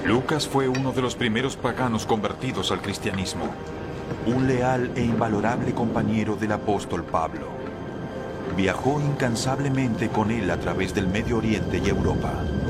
Lucas fue uno de los primeros paganos convertidos al cristianismo. Un leal e invalorable compañero del apóstol Pablo. Viajó incansablemente con él a través del Medio Oriente y Europa.